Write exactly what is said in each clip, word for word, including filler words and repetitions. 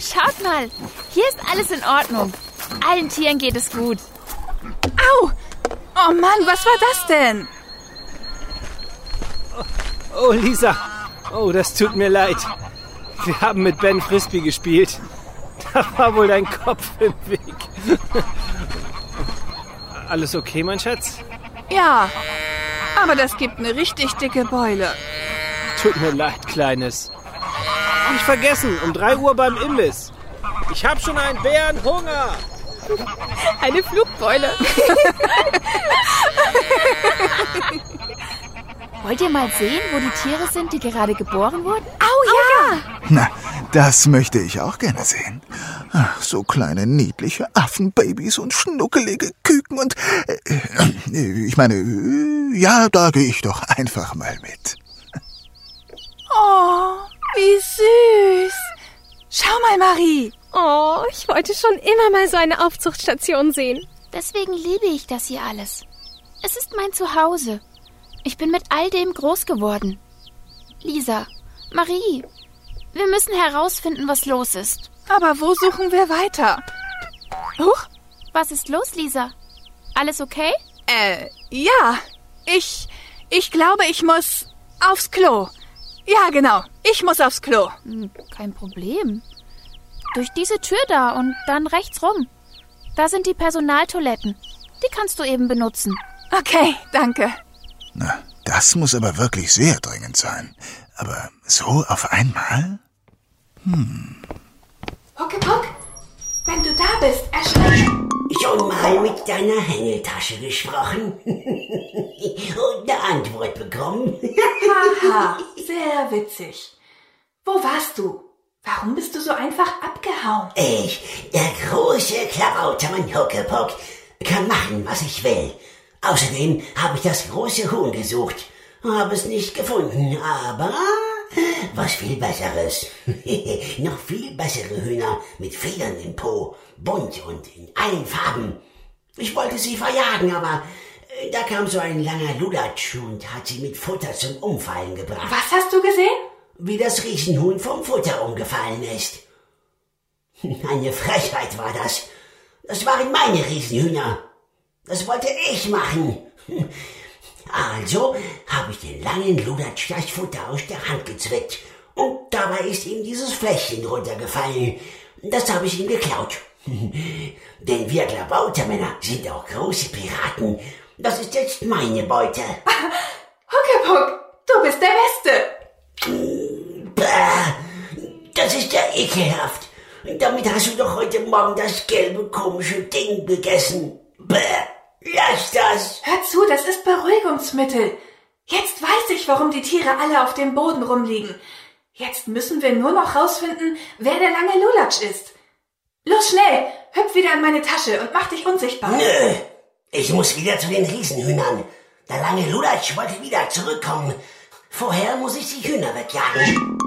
Schaut mal, hier ist alles in Ordnung. Allen Tieren geht es gut. Au! Oh Mann, was war das denn? Oh, Lisa. Oh, das tut mir leid. Wir haben mit Ben Frisbee gespielt. Da war wohl dein Kopf im Weg. Alles okay, mein Schatz? Ja, aber das gibt eine richtig dicke Beule. Tut mir leid, Kleines. Hab ich vergessen, um drei Uhr beim Imbiss. Ich hab schon einen Bärenhunger. Eine Flugbeule. Wollt ihr mal sehen, wo die Tiere sind, die gerade geboren wurden? Au, ja! Na, das möchte ich auch gerne sehen. Ach, so kleine, niedliche Affenbabys und schnuckelige Küken und... Äh, ich meine, äh, ja, da gehe ich doch einfach mal mit. Oh, wie süß. Schau mal, Marie. Oh, ich wollte schon immer mal so eine Aufzuchtstation sehen. Deswegen liebe ich das hier alles. Es ist mein Zuhause. Ich bin mit all dem groß geworden. Lisa, Marie, wir müssen herausfinden, was los ist. Aber wo suchen wir weiter? Huch. Was ist los, Lisa? Alles okay? Äh, ja. Ich, ich glaube, ich muss aufs Klo. Ja, genau. Ich muss aufs Klo. Hm, kein Problem. Durch diese Tür da und dann rechts rum. Da sind die Personaltoiletten. Die kannst du eben benutzen. Okay, danke. Na, das muss aber wirklich sehr dringend sein. Aber so auf einmal? Hm. Huckepuck, wenn du da bist, erschreck. Schon mal mit deiner Hängetasche gesprochen und eine Antwort bekommen. Haha, sehr witzig. Wo warst du? Warum bist du so einfach abgehauen? Ich, der große Klabautermann Huckepuck, kann machen, was ich will. Außerdem habe ich das große Huhn gesucht. Habe es nicht gefunden, aber was viel Besseres. Noch viel bessere Hühner mit Federn im Po, bunt und in allen Farben. Ich wollte sie verjagen, aber da kam so ein langer Lulatsch und hat sie mit Futter zum Umfallen gebracht. Was hast du gesehen? Wie das Riesenhuhn vom Futter umgefallen ist. Eine Frechheit war das. Das waren meine Riesenhühner. Das wollte ich machen. Also habe ich den langen Lulatsch das Futter aus der Hand gezwickt. Und dabei ist ihm dieses Fläschchen runtergefallen. Das habe ich ihm geklaut. Denn wir Klabautermänner sind auch große Piraten. Das ist jetzt meine Beute. Huckepuck, du bist der Beste. Bäh, das ist ja ekelhaft. Damit hast du doch heute Morgen das gelbe, komische Ding gegessen. Bäh, lass das. Hör zu, das ist Beruhigungsmittel. Jetzt weiß ich, warum die Tiere alle auf dem Boden rumliegen. Jetzt müssen wir nur noch rausfinden, wer der lange Lulatsch ist. Los, schnell, hüpf wieder in meine Tasche und mach dich unsichtbar. Nö, ich muss wieder zu den Riesenhühnern. Der lange Lulatsch wollte wieder zurückkommen. Vorher muss ich die Hühner wegjagen.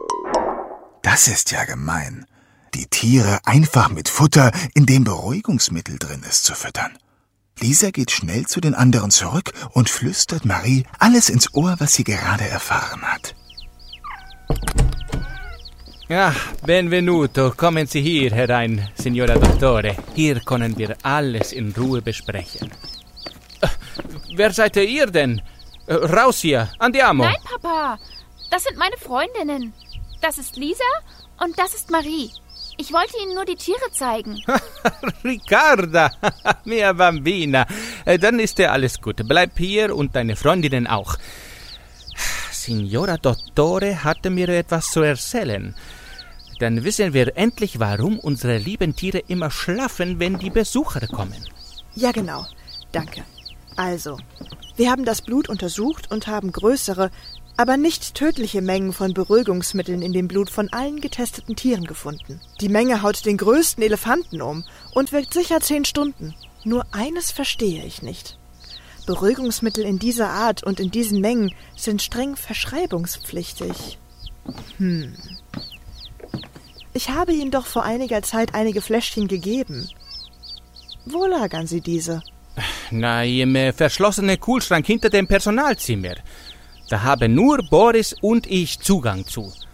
Das ist ja gemein. Die Tiere einfach mit Futter, in dem Beruhigungsmittel drin ist, zu füttern. Lisa geht schnell zu den anderen zurück und flüstert Marie alles ins Ohr, was sie gerade erfahren hat. Ja, benvenuto. Kommen Sie hier herein, Signora Dottore. Hier können wir alles in Ruhe besprechen. Äh, wer seid ihr denn? Äh, raus hier, andiamo. Nein, Papa. Das sind meine Freundinnen. Das ist Lisa und das ist Marie. Ich wollte Ihnen nur die Tiere zeigen. Riccarda, mia bambina. Äh, dann ist ja alles gut. Bleib hier und deine Freundinnen auch. Signora Dottore hatte mir etwas zu erzählen. Dann wissen wir endlich, warum unsere lieben Tiere immer schlafen, wenn die Besucher kommen. Ja, genau. Danke. Also, wir haben das Blut untersucht und haben größere, aber nicht tödliche Mengen von Beruhigungsmitteln in dem Blut von allen getesteten Tieren gefunden. Die Menge haut den größten Elefanten um und wirkt sicher zehn Stunden. Nur eines verstehe ich nicht. Beruhigungsmittel in dieser Art und in diesen Mengen sind streng verschreibungspflichtig. Hm. Ich habe Ihnen doch vor einiger Zeit einige Fläschchen gegeben. Wo lagern Sie diese? Na, im äh, verschlossenen Kühlschrank hinter dem Personalzimmer. Da haben nur Boris und ich Zugang zu.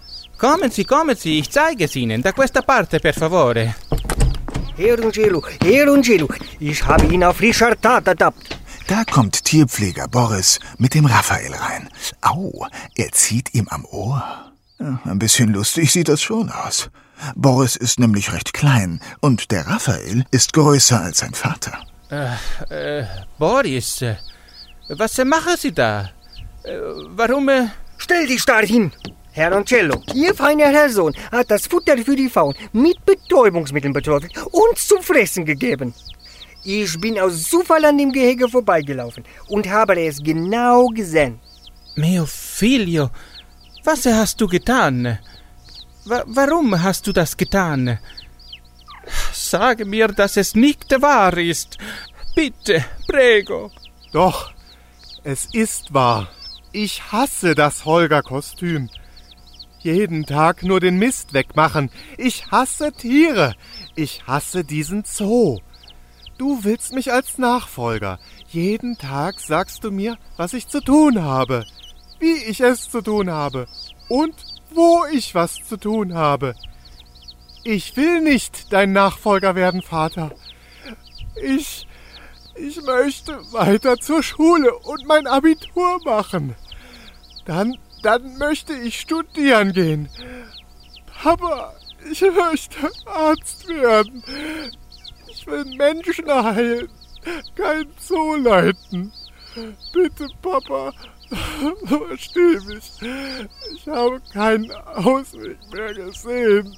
Kommen Sie, kommen Sie, ich zeige es Ihnen. Da questa parte, per favore. Herr Angelo, Herr Angelo, ich habe ihn auf frischer Tat ertappt. Da kommt Tierpfleger Boris mit dem Raphael rein. Au, er zieht ihm am Ohr. Ja, ein bisschen lustig sieht das schon aus. Boris ist nämlich recht klein und der Raphael ist größer als sein Vater. Äh, äh, Boris, äh, was machen Sie da? Äh, warum... Äh Stell dich da hin! Herr Angelo, Ihr feiner Herr Sohn hat das Futter für die Pfauen mit Betäubungsmitteln betroffen und zu fressen gegeben. Ich bin aus Zufall an dem Gehege vorbeigelaufen und habe es genau gesehen. Mio figlio, was hast du getan? Wa- warum hast du das getan? Sage mir, dass es nicht wahr ist. Bitte, prego. Doch, es ist wahr. Ich hasse das Holger-Kostüm. Jeden Tag nur den Mist wegmachen. Ich hasse Tiere. Ich hasse diesen Zoo. Du willst mich als Nachfolger. Jeden Tag sagst du mir, was ich zu tun habe, wie ich es zu tun habe und wo ich was zu tun habe. Ich will nicht dein Nachfolger werden, Vater. Ich, ich möchte weiter zur Schule und mein Abitur machen. Dann, dann möchte ich studieren gehen. Papa, ich möchte Arzt werden. Ich will Menschen heilen, kein Zoo leiten. Bitte, Papa, versteh mich. Ich habe keinen Ausweg mehr gesehen.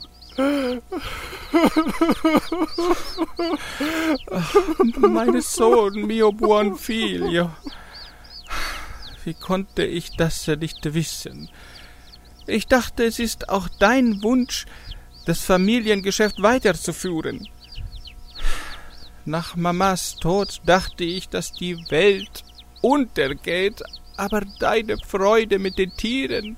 Mein Sohn, mio buon figlio. Wie konnte ich das nicht wissen? Ich dachte, es ist auch dein Wunsch, das Familiengeschäft weiterzuführen. Nach Mamas Tod dachte ich, dass die Welt untergeht, aber deine Freude mit den Tieren...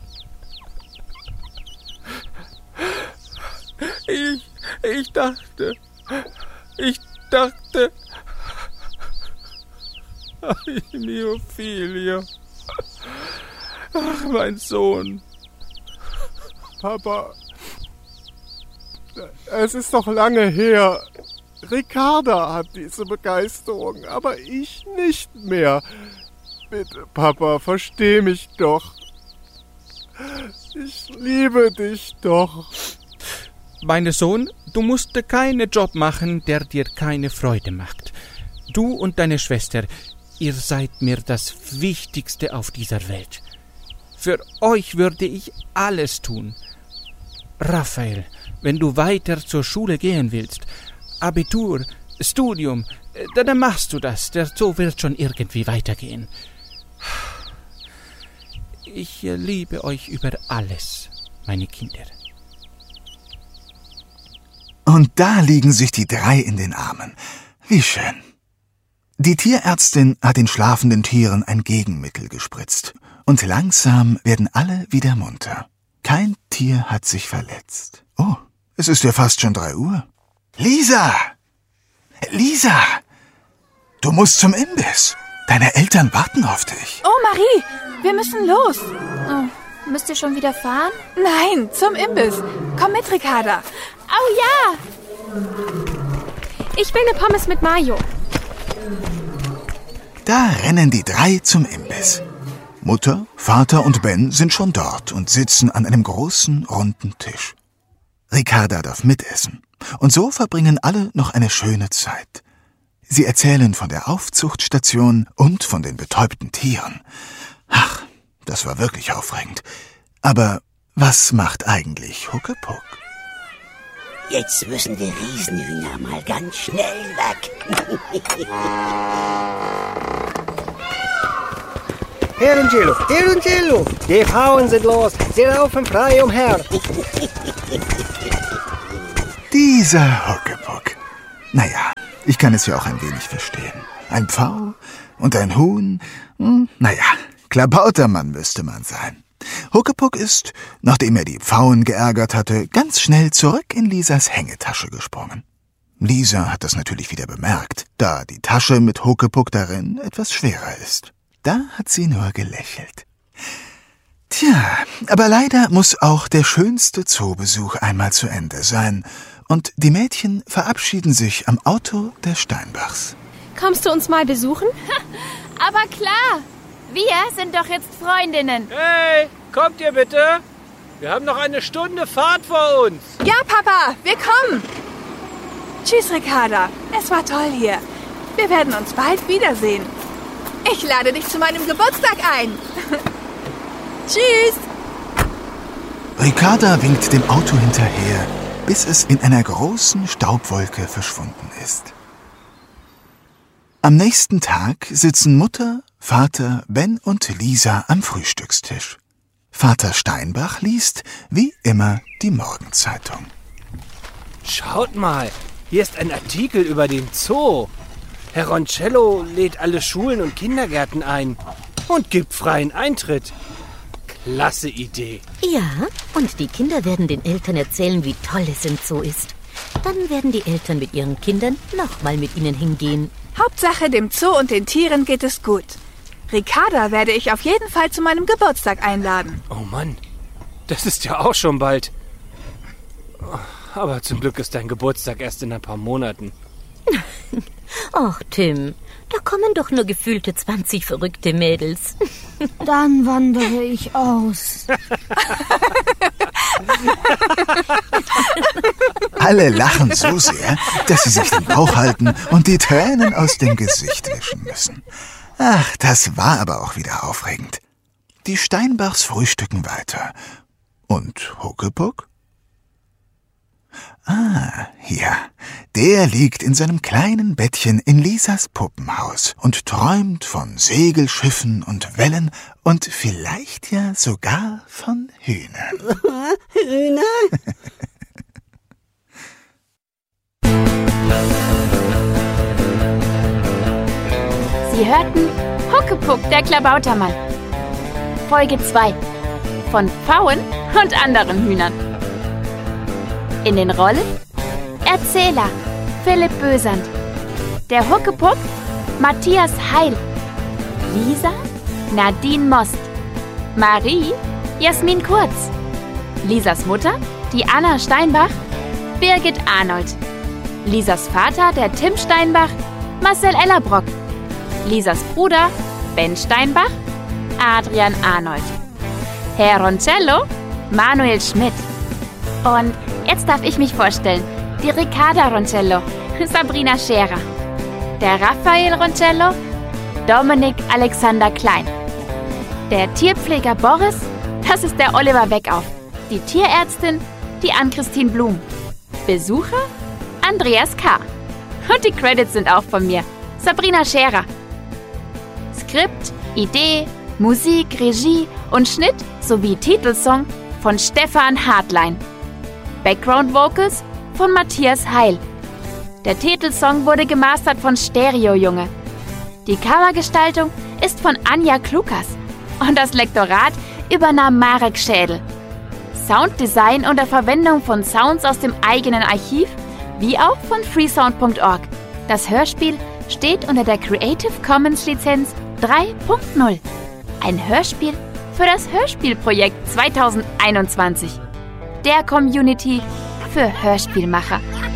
Ich, ich dachte, ich dachte... Ai, mio figlio. Ach, mein Sohn. Papa, es ist doch lange her. Ricarda hat diese Begeisterung, aber ich nicht mehr. Bitte, Papa, versteh mich doch. Ich liebe dich doch. Mein Sohn, du musst keinen Job machen, der dir keine Freude macht. Du und deine Schwester, ihr seid mir das Wichtigste auf dieser Welt. Für euch würde ich alles tun. Raphael, wenn du weiter zur Schule gehen willst, Abitur, Studium, dann machst du das. Der Zoo wird schon irgendwie weitergehen. Ich liebe euch über alles, meine Kinder. Und da liegen sich die drei in den Armen. Wie schön. Die Tierärztin hat den schlafenden Tieren ein Gegenmittel gespritzt. Und langsam werden alle wieder munter. Kein Tier hat sich verletzt. Oh, es ist ja fast schon drei Uhr. Lisa! Lisa! Du musst zum Imbiss. Deine Eltern warten auf dich. Oh, Marie, wir müssen los. Oh, müsst ihr schon wieder fahren? Nein, zum Imbiss. Komm mit, Ricarda. Oh ja! Ich will eine Pommes mit Mayo. Da rennen die drei zum Imbiss. Mutter, Vater und Ben sind schon dort und sitzen an einem großen, runden Tisch. Ricarda darf mitessen. Und so verbringen alle noch eine schöne Zeit. Sie erzählen von der Aufzuchtstation und von den betäubten Tieren. Ach, das war wirklich aufregend. Aber was macht eigentlich Huckepuck? Jetzt müssen die Riesenhühner mal ganz schnell weg. Herr Angelo, Herr Angelo, die Pfauen sind los. Sie laufen frei umher. Dieser Huckepuck. Naja, ich kann es ja auch ein wenig verstehen. Ein Pfau und ein Huhn, hm, naja, Klabautermann müsste man sein. Huckepuck ist, nachdem er die Pfauen geärgert hatte, ganz schnell zurück in Lisas Hängetasche gesprungen. Lisa hat das natürlich wieder bemerkt, da die Tasche mit Huckepuck darin etwas schwerer ist. Da hat sie nur gelächelt. Tja, aber leider muss auch der schönste Zoobesuch einmal zu Ende sein. Und die Mädchen verabschieden sich am Auto der Steinbachs. Kommst du uns mal besuchen? Aber klar, wir sind doch jetzt Freundinnen. Hey, kommt ihr bitte? Wir haben noch eine Stunde Fahrt vor uns. Ja, Papa, wir kommen. Tschüss, Ricarda. Es war toll hier. Wir werden uns bald wiedersehen. Ich lade dich zu meinem Geburtstag ein. Tschüss. Ricarda winkt dem Auto hinterher, bis es in einer großen Staubwolke verschwunden ist. Am nächsten Tag sitzen Mutter, Vater, Ben und Lisa am Frühstückstisch. Vater Steinbach liest, wie immer, die Morgenzeitung. Schaut mal, hier ist ein Artikel über den Zoo. Herr Roncello lädt alle Schulen und Kindergärten ein und gibt freien Eintritt. Klasse Idee. Ja, und die Kinder werden den Eltern erzählen, wie toll es im Zoo ist. Dann werden die Eltern mit ihren Kindern nochmal mit ihnen hingehen. Hauptsache, dem Zoo und den Tieren geht es gut. Ricarda werde ich auf jeden Fall zu meinem Geburtstag einladen. Oh Mann, das ist ja auch schon bald. Aber zum Glück ist dein Geburtstag erst in ein paar Monaten. Ach, Tim, da kommen doch nur gefühlte zwanzig verrückte Mädels. Dann wandere ich aus. Alle lachen so sehr, dass sie sich den Bauch halten und die Tränen aus dem Gesicht wischen müssen. Ach, das war aber auch wieder aufregend. Die Steinbachs frühstücken weiter. Und Huckepuck? Ah, ja, der liegt in seinem kleinen Bettchen in Lisas Puppenhaus und träumt von Segelschiffen und Wellen und vielleicht ja sogar von Hühnern. Hühner? Sie hörten Huckepuck, der Klabautermann. Folge zwei. Von Pfauen und anderen Hühnern. In den Rollen Erzähler Philipp Bösand, der Huckepuck Matthias Heil, Lisa Nadine Most, Marie Jasmin Kurz, Lisas Mutter, die Anna Steinbach, Birgit Arnold, Lisas Vater, der Tim Steinbach, Marcel Ellerbrock, Lisas Bruder Ben Steinbach, Adrian Arnold, Herr Roncello Manuel Schmidt. Und jetzt darf ich mich vorstellen. Die Ricarda Roncello, Sabrina Scherer. Der Raphael Roncello, Dominik Alexander Klein. Der Tierpfleger Boris, das ist der Oliver Weckauf. Die Tierärztin, die Ann-Christine Blum. Besucher, Andreas K. Und die Credits sind auch von mir, Sabrina Scherer. Skript, Idee, Musik, Regie und Schnitt sowie Titelsong von Stefan Hartlein. Background Vocals von Matthias Heil. Der Titelsong wurde gemastert von Stereo Junge. Die Covergestaltung ist von Anja Klukas und das Lektorat übernahm Marek Schädel. Sounddesign unter Verwendung von Sounds aus dem eigenen Archiv wie auch von freesound punkt org. Das Hörspiel steht unter der Creative Commons Lizenz drei punkt null. Ein Hörspiel für das Hörspielprojekt zweitausendeinundzwanzig. Der Community für Hörspielmacher.